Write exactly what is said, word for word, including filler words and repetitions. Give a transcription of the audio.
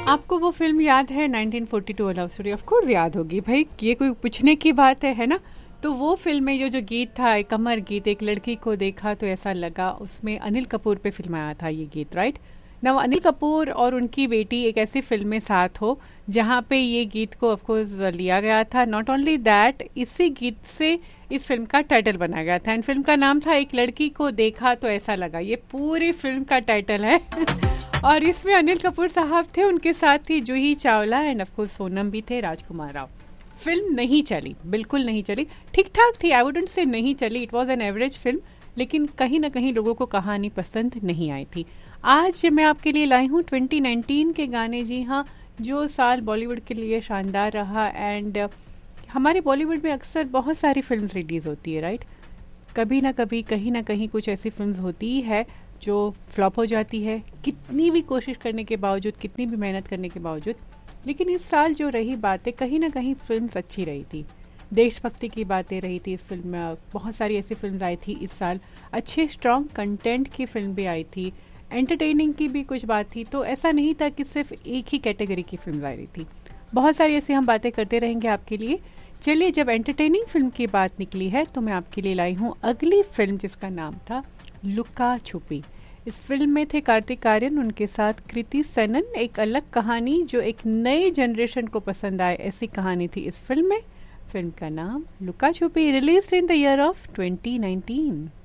आपको वो फिल्म याद है nineteen forty two love story? Of course याद होगी भाई, ये कोई पूछने की बात है है ना। तो वो फिल्म में जो जो गीत था, एक अमर गीत, एक लड़की को देखा तो ऐसा लगा, उसमें अनिल कपूर पे फिल्माया था ये गीत, राइट ना। अनिल कपूर और उनकी बेटी एक ऐसी फिल्म में साथ हो जहाँ पे ये गीत को ऑफ कोर्स लिया गया था। नॉट ओनली दैट, इसी गीत से इस फिल्म का टाइटल बना गया था, एंड फिल्म का नाम था एक लड़की को देखा तो ऐसा लगा। ये पूरी फिल्म का टाइटल है और इसमें अनिल कपूर साहब थे, उनके साथ थी Juhi Chawla end of course Sonam भी थे, राजकुमार राव। फिल्म नहीं चली, बिल्कुल नहीं चली, ठीक ठाक थी, आई वुडंट से नहीं चली, it was an average film, लेकिन कहीं ना कहीं लोगों को कहानी पसंद नहीं आई थी। आज मैं आपके लिए लाई हूँ ट्वेंटी नाइनटीन के गाने, जी हाँ, जो साल बॉलीवुड के लिए शानदार रहा। एंड हमारे बॉलीवुड में अक्सर बहुत सारी फिल्म रिलीज होती है, राइट। कभी ना कभी कहीं ना कहीं कुछ ऐसी फिल्म होती है जो फ्लॉप हो जाती है, कितनी भी कोशिश करने के बावजूद, कितनी भी मेहनत करने के बावजूद। लेकिन इस साल जो रही बातें, कहीं ना कहीं फिल्म अच्छी रही थी, देशभक्ति की बातें रही थी इस फिल्म में। बहुत सारी ऐसी फिल्म आई थी इस साल, अच्छे स्ट्रॉन्ग कंटेंट की फिल्म भी आई थी, एंटरटेनिंग की भी कुछ बात थी। तो ऐसा नहीं था कि सिर्फ एक ही कैटेगरी की फिल्म आई रही थी, बहुत सारी ऐसी हम बातें करते रहेंगे आपके लिए। चलिए, जब एंटरटेनिंग फिल्म की बात निकली है तो मैं आपके लिए लाई हूँ अगली फिल्म, जिसका नाम था लुका छुपी। इस फिल्म में थे कार्तिक आर्यन, उनके साथ कृति सनन। एक अलग कहानी जो एक नए जनरेशन को पसंद आए, ऐसी कहानी थी इस फिल्म में। फिल्म का नाम लुका छुपी, release in the year of twenty nineteen.